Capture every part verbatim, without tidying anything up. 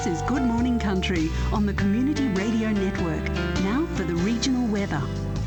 This is Good Morning Country on the Community Radio Network. Now for the regional weather.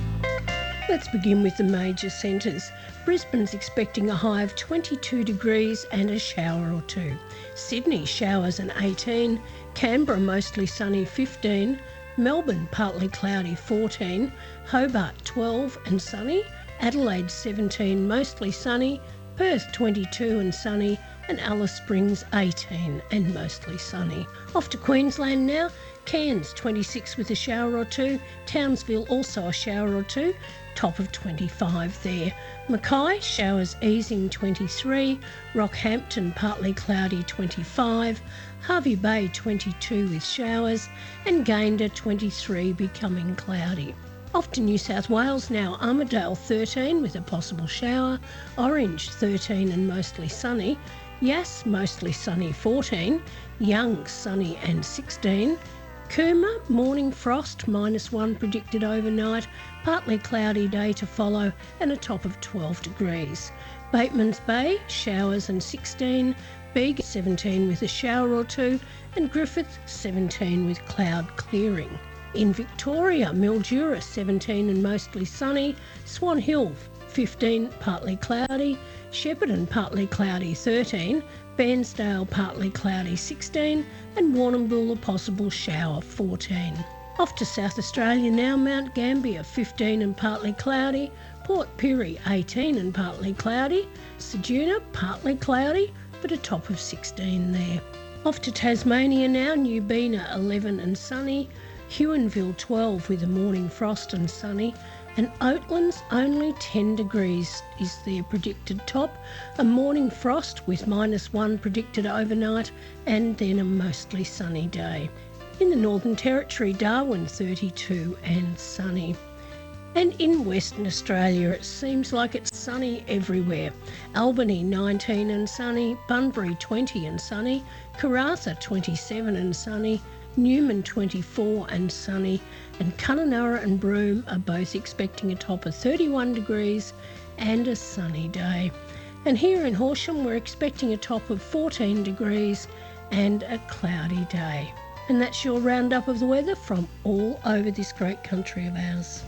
Let's begin with the major centres. Brisbane's expecting a high of twenty-two degrees and a shower or two. Sydney, showers and eighteen. Canberra, mostly sunny, fifteen. Melbourne, partly cloudy, fourteen. Hobart, twelve and sunny. Adelaide, seventeen, mostly sunny. Perth, twenty-two and sunny. And Alice Springs, eighteen and mostly sunny. Off to Queensland now. Cairns, twenty-six with a shower or two. Townsville, also a shower or two. Top of twenty-five there. Mackay, showers easing, twenty-three. Rockhampton, partly cloudy, twenty-five. Hervey Bay, twenty-two with showers. And Gayndah, twenty-three, becoming cloudy. Off to New South Wales now. Armidale, thirteen with a possible shower. Orange, thirteen and mostly sunny. Yass, mostly sunny, fourteen. Young, sunny and sixteen. Cooma, morning frost, minus one predicted overnight. Partly cloudy day to follow and a top of twelve degrees. Batemans Bay, showers and sixteen. Bega, seventeen with a shower or two. And Griffith, seventeen with cloud clearing. In Victoria, Mildura, seventeen and mostly sunny. Swan Hill, fifteen, partly cloudy. Shepparton, partly cloudy, thirteen. Bairnsdale, partly cloudy, sixteen. And Warrnambool, a possible shower, fourteen. Off to South Australia now. Mount Gambier, fifteen and partly cloudy. Port Pirie, eighteen and partly cloudy. Ceduna, partly cloudy, but a top of sixteen there. Off to Tasmania now. Newbena, eleven and sunny. Huonville, twelve with a morning frost and sunny. And Oatlands, only ten degrees is their predicted top. A morning frost with minus one predicted overnight, and then a mostly sunny day. In the Northern Territory, Darwin, thirty-two and sunny. And in Western Australia, it seems like it's sunny everywhere. Albany, nineteen and sunny. Bunbury, twenty and sunny. Karratha, twenty-seven and sunny. Newman, twenty-four and sunny. And Kununurra and Broome are both expecting a top of thirty-one degrees and a sunny day. And here in Horsham, we're expecting a top of fourteen degrees and a cloudy day. And that's your roundup of the weather from all over this great country of ours.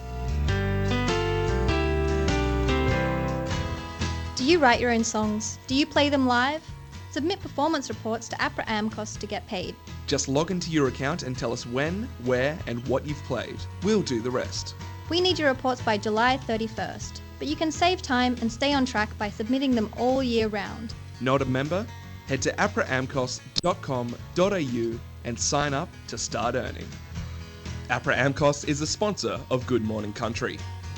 Do you write your own songs? Do you play them live? Submit performance reports to APRA AMCOS to get paid. Just log into your account and tell us when, where and what you've played. We'll do the rest. We need your reports by July thirty-first, but you can save time and stay on track by submitting them all year round. Not a member? Head to apra amcos dot com dot a u and sign up to start earning. APRA AMCOS is a sponsor of Good Morning Country.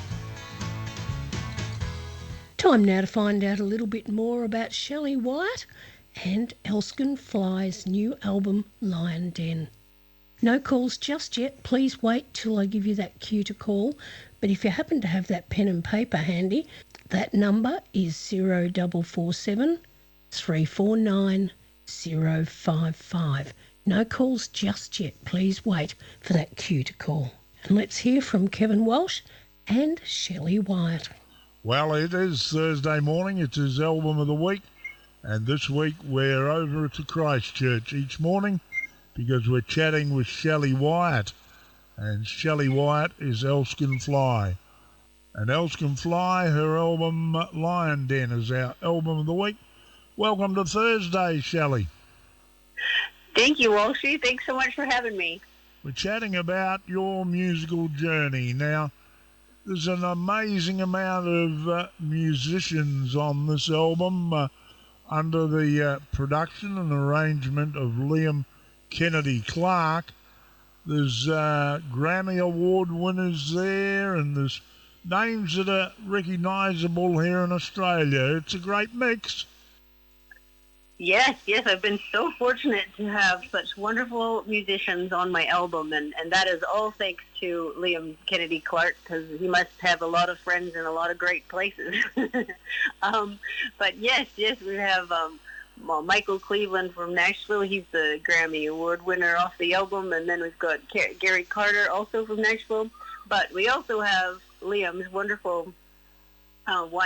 Time now to find out a little bit more about Shelley Wyatt and Elskin Fly's new album, Lion Den. No calls just yet. Please wait till I give you that cue to call. But if you happen to have that pen and paper handy, that number is zero four four seven, three four nine, zero five five. No calls just yet. Please wait for that cue to call. And let's hear from Kevin Walsh and Shelley Wyatt. Well, it is Thursday morning. It's his album of the week. And this week we're over to Christchurch each morning because we're chatting with Shelley Wyatt. And Shelley Wyatt is Elskin Fly. And Elskin Fly, her album Lion Den is our album of the week. Welcome to Thursday, Shelley. Thank you, Walshy. Thanks so much for having me. We're chatting about your musical journey. Now, there's an amazing amount of uh, musicians on this album uh, under the uh, production and arrangement of Liam Kennedy Clark. There's uh, Grammy Award winners there, and there's names that are recognisable here in Australia. It's a great mix. Yes, yes, I've been so fortunate to have such wonderful musicians on my album, and, and that is all thanks to Liam Kennedy Clark, because he must have a lot of friends in a lot of great places. um, but yes, yes, we have um, well, Michael Cleveland from Nashville. He's the Grammy Award winner off the album, and then we've got Gary Carter, also from Nashville. But we also have Liam's wonderful uh, wife,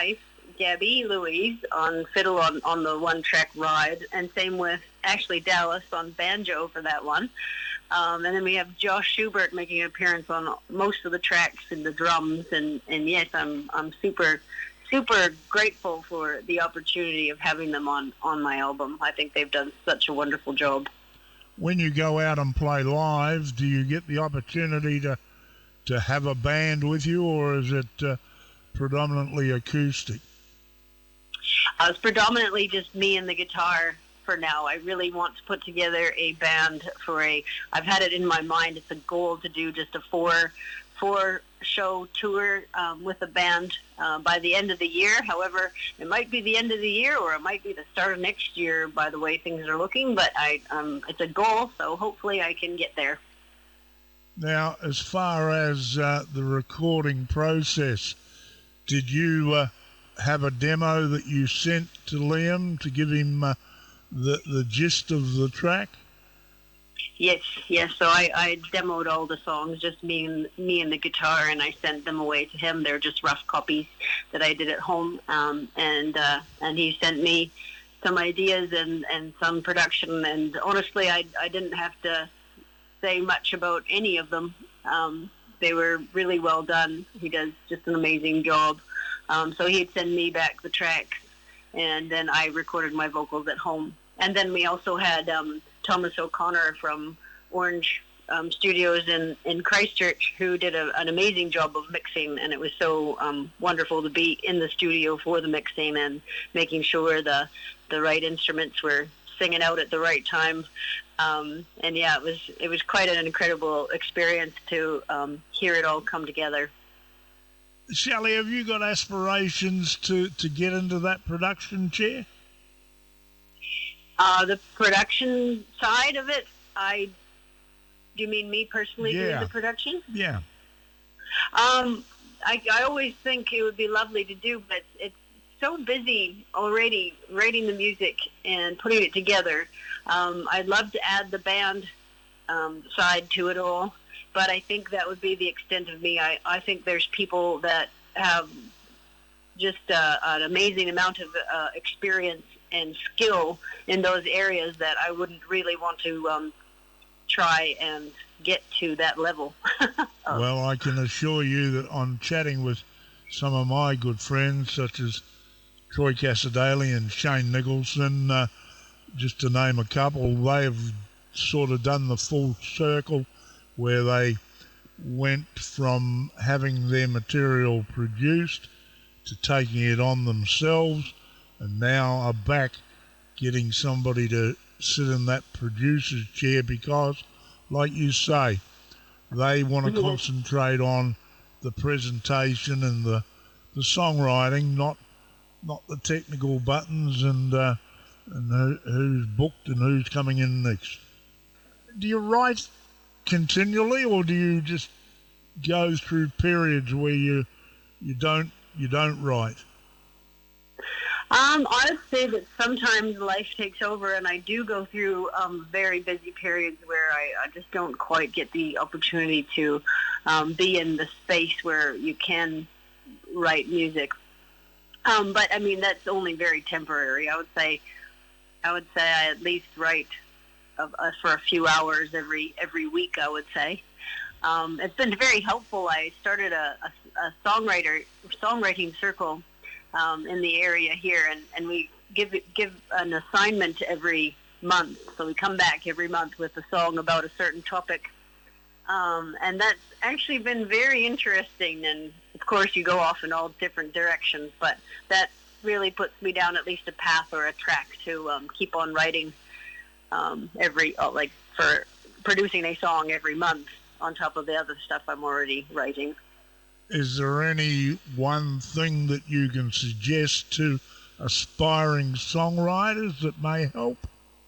Gabby Louise on fiddle on, on the one-track ride, and same with Ashley Dallas on banjo for that one. Um, and then we have Josh Schubert making an appearance on most of the tracks and the drums. And, and yes, I'm I'm super, super grateful for the opportunity of having them on, on my album. I think they've done such a wonderful job. When you go out and play live, do you get the opportunity to to have a band with you, or is it uh, predominantly acoustic? Uh, it's predominantly just me and the guitar for now. I really want to put together a band for a, I've had it in my mind, it's a goal to do just a four, four show tour um, with a band uh, by the end of the year. However, it might be the end of the year or it might be the start of next year by the way things are looking, but I, um, it's a goal, so hopefully I can get there. Now, as far as uh, the recording process, did you uh, have a demo that you sent to Liam to give him uh, the the gist of the track? Yes, yes. So I, I demoed all the songs, just me and me and the guitar, and I sent them away to him. They're just rough copies that I did at home, um, and uh, and he sent me some ideas and, and some production. And honestly, I I didn't have to say much about any of them. Um, they were really well done. He does just an amazing job. Um, so he'd send me back the tracks, and then I recorded my vocals at home. And then we also had um, Thomas O'Connor from Orange um, Studios in, in Christchurch, who did a, an amazing job of mixing, and it was so um, wonderful to be in the studio for the mixing and making sure the, the right instruments were singing out at the right time. Um, and yeah, it was it was quite an incredible experience to um, hear it all come together. Shelley, have you got aspirations to, to get into that production chair? Uh, the production side of it, I, do you mean me personally Yeah. doing the production? Yeah. Um, I, I always think it would be lovely to do, but it's so busy already writing the music and putting it together. Um, I'd love to add the band um, side to it all, but I think that would be the extent of me. I, I think there's people that have just uh, an amazing amount of uh, experience and skill in those areas that I wouldn't really want to um, try and get to that level. Oh. Well, I can assure you that I'm chatting with some of my good friends, such as Troy Cassadale and Shane Nicholson, uh, just to name a couple. They have sort of done the full circle where they went from having their material produced to taking it on themselves, and now are back getting somebody to sit in that producer's chair because, like you say, they want to Mhm. concentrate on the presentation and the the songwriting, not not the technical buttons and uh, and who, who's booked and who's coming in next. Do you write continually, or do you just go through periods where you you don't you don't write? Um, I'd say that sometimes life takes over, and I do go through um, very busy periods where I, I just don't quite get the opportunity to um, be in the space where you can write music. Um, but I mean, that's only very temporary. I would say, I would say I at least write uh, uh, for a few hours every every week. I would say um, it's been very helpful. I started a, a, a songwriter songwriting circle Um, in the area here, and, and we give give an assignment every month. So we come back every month with a song about a certain topic, um, and that's actually been very interesting. And of course, you go off in all different directions, but that really puts me down at least a path or a track to um, keep on writing um, every oh, like for producing a song every month on top of the other stuff I'm already writing. Is there any one thing that you can suggest to aspiring songwriters that may help?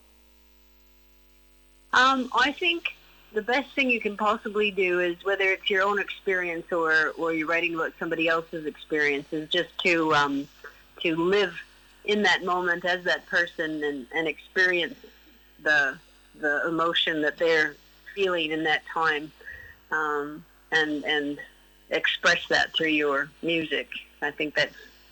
Um, I think the best thing you can possibly do is, whether it's your own experience or, or you're writing about somebody else's experience, is just to um, to live in that moment as that person and, and experience the the emotion that they're feeling in that time, um, and and express that through your music. I think that's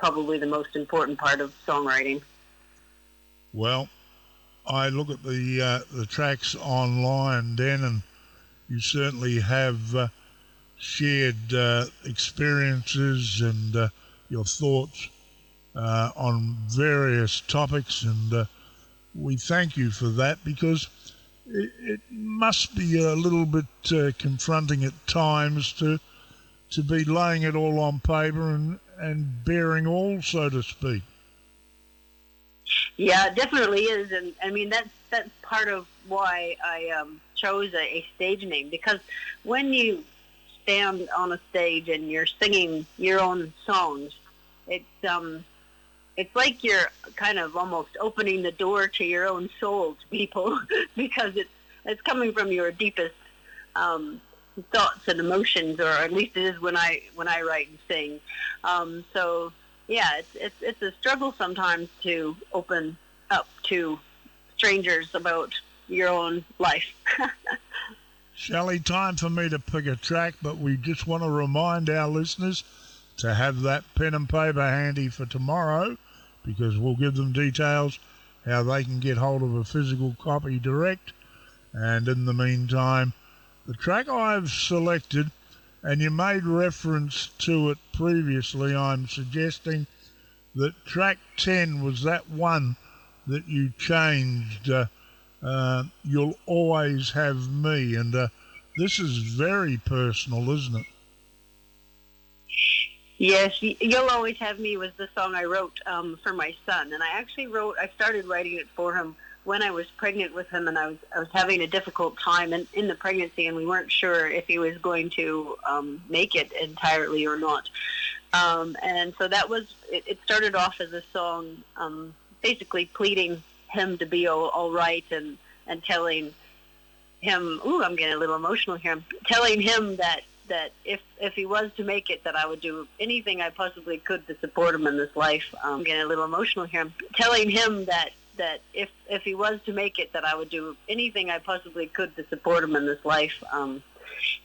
probably the most important part of songwriting. Well, I look at the uh, the tracks online, Dan, and you certainly have uh, shared uh, experiences and uh, your thoughts uh, on various topics, and uh, we thank you for that, because it, it must be a little bit uh, confronting at times to to be laying it all on paper and, and bearing all, so to speak. Yeah, it definitely is, and I mean that's that's part of why I um, chose a, a stage name, because when you stand on a stage and you're singing your own songs, it's um, it's like you're kind of almost opening the door to your own soul to people, because it's it's coming from your deepest um, thoughts and emotions, or at least it is when I when I write and sing. Um, so. Yeah, it's, it's it's a struggle sometimes to open up to strangers about your own life. Shelley, time for me to pick a track, but we just want to remind our listeners to have that pen and paper handy for tomorrow, because we'll give them details how they can get hold of a physical copy direct. And in the meantime, the track I've selected, and you made reference to it previously, I'm suggesting that track ten was that one that you changed, uh, uh, You'll Always Have Me, and uh, this is very personal, isn't it? Yes, You'll Always Have Me was the song I wrote um, for my son, and I actually wrote, I started writing it for him when I was pregnant with him, and I was I was having a difficult time in, in the pregnancy, and we weren't sure if he was going to um, make it entirely or not. Um, and so that was, it, it started off as a song um, basically pleading him to be all, all right, and, and telling him, ooh, I'm getting a little emotional here, telling him that, that if, if he was to make it, that I would do anything I possibly could to support him in this life. Um, I'm getting a little emotional here. Telling him that that if if he was to make it, that I would do anything I possibly could to support him in this life. Um,